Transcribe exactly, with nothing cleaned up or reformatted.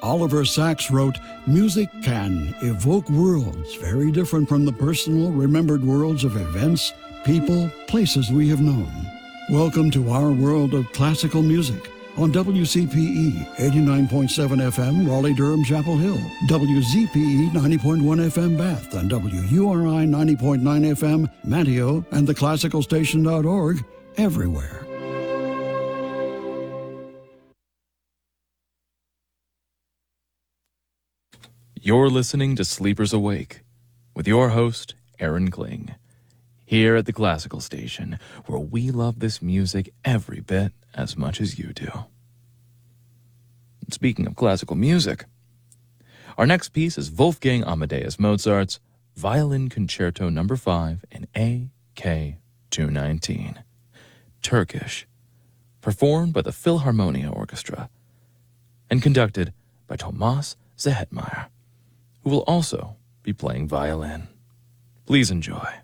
Oliver Sacks wrote, "Music can evoke worlds very different from the personal, remembered worlds of events, people, places we have known." Welcome to our world of classical music on W C P E eighty-nine point seven F M, Raleigh-Durham, Chapel Hill, W Z P E ninety point one F M, Bath, and W U R I ninety point nine F M, Manteo, and the classical station dot org, everywhere. You're listening to Sleepers Awake with your host, Aaron Kling, here at the Classical Station, where we love this music every bit as much as you do. And speaking of classical music, our next piece is Wolfgang Amadeus Mozart's Violin Concerto Number five in A K two nineteen, Turkish, performed by the Philharmonia Orchestra and conducted by Thomas Zehetmeier, who will also be playing violin. Please enjoy.